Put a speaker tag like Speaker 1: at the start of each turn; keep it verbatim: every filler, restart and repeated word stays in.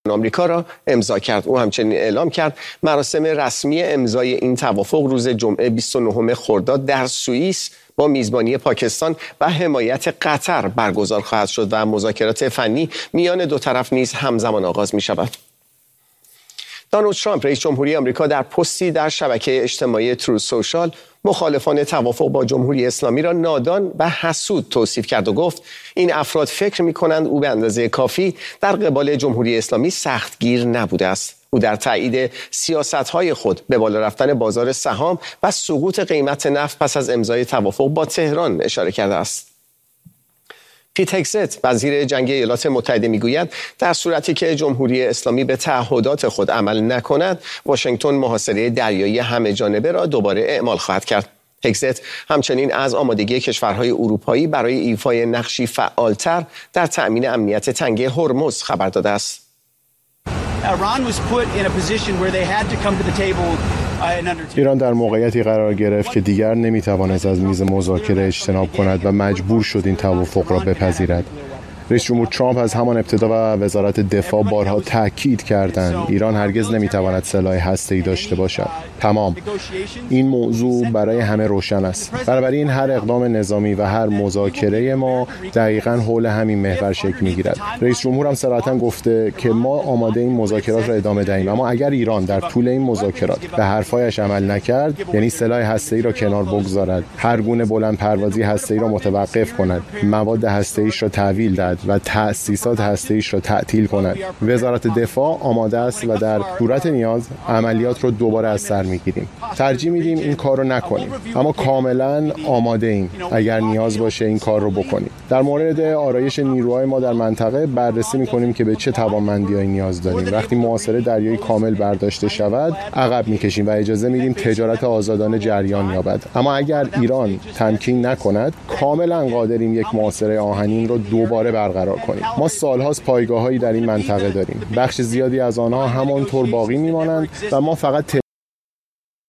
Speaker 1: آمریکا را امضا کرد. او همچنین اعلام کرد مراسم رسمی امضای این توافق روز جمعه بیست و نهم خرداد در سوئیس با میزبانی پاکستان و حمایت قطر برگزار خواهد شد و مذاکرات فنی میان دو طرف نیز همزمان آغاز می شود. دونالد ترامپ رئیس جمهوری آمریکا در پستی در شبکه اجتماعی تروث سوشال مخالفان توافق با جمهوری اسلامی را نادان و حسود توصیف کرد و گفت این افراد فکر می‌کنند او به اندازه کافی در قبال جمهوری اسلامی سختگیر نبوده است. او در تایید سیاست‌های خود به بالا رفتن بازار سهام و سقوط قیمت نفت پس از امضای توافق با تهران اشاره کرده است. پیت هگست وزیر جنگ ایالات متحده میگوید در صورتی که جمهوری اسلامی به تعهدات خود عمل نکند، واشنگتن محاصره دریایی همه جانبه را دوباره اعمال خواهد کرد. هگست همچنین از آمادگی کشورهای اروپایی برای ایفای نقشی فعالتر در تأمین امنیت تنگه هرمز خبر داده است.
Speaker 2: ایران در موقعیتی قرار گرفت که دیگر نمیتوانست از میز مذاکره اجتناب کند و مجبور شد این توافق را بپذیرد. رئیس جمهور ترامپ از همان ابتدا و وزارت دفاع بارها تاکید کردند ایران هرگز نمیتواند سلاح هسته‌ای داشته باشد. تمام. این موضوع برای همه روشن است. بنابراین هر اقدام نظامی و هر مذاکره ما دقیقاً حول همین محور شکل میگیرد. رئیس جمهور هم صراحتاً گفته که ما آماده این مذاکرات را ادامه دهیم، اما اگر ایران در طول این مذاکرات به حرفایش عمل نکرد، یعنی سلاح هسته‌ای را کنار بگذارد، هر گونه بلند پروازی هسته‌ای را متوقف کند، مواد هسته‌ایش را تحویل دهد و تأسیسات هسته‌ایش را تعطیل کند، وزارت دفاع آماده است و در صورت نیاز عملیات را دوباره از سر میگیریم. ترجیح میدیم این کار رو نکنیم، اما کاملا آماده ایم اگر نیاز باشه این کار رو بکنیم. در مورد آرایش نیروهای ما در منطقه بررسی میکنیم که به چه توانمندی‌هایی نیاز داریم. وقتی محاصره دریایی کامل برداشته شود عقب میکشیم و اجازه میدیم تجارت آزادانه جریان یابد. اما اگر ایران تمکین نکند کاملا قادریم یک محاصره آهنین رو دوباره برقرار کنیم. ما سالهاست پایگاه‌هایی در این منطقه داریم. بخش زیادی از آنها همانطور باقی میمانند و ما فقط